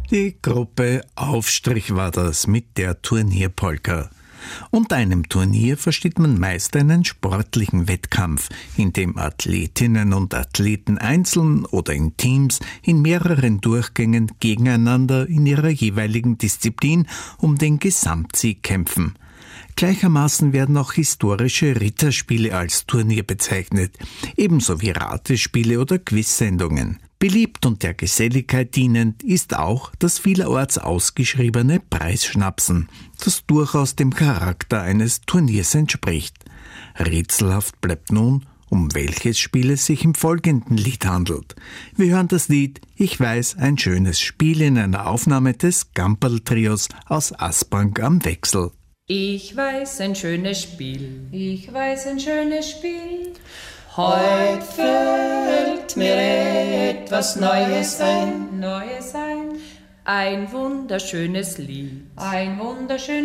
Die Gruppe Aufstrich war das mit der Turnierpolka. Unter einem Turnier versteht man meist einen sportlichen Wettkampf, in dem Athletinnen und Athleten einzeln oder in Teams in mehreren Durchgängen gegeneinander in ihrer jeweiligen Disziplin um den Gesamtsieg kämpfen. Gleichermaßen werden auch historische Ritterspiele als Turnier bezeichnet, ebenso wie Ratespiele oder Quizsendungen. Beliebt und der Geselligkeit dienend ist auch das vielerorts ausgeschriebene Preisschnapsen, das durchaus dem Charakter eines Turniers entspricht. Rätselhaft bleibt nun, um welches Spiel es sich im folgenden Lied handelt. Wir hören das Lied »Ich weiß, ein schönes Spiel« in einer Aufnahme des Gamperl-Trios aus Aspang am Wechsel. Ich weiß ein schönes Spiel. Ich weiß ein schönes Spiel. Heut fällt mir etwas Neues ein. Neues ein. Ein wunderschönes Lied. Ein wunderschönes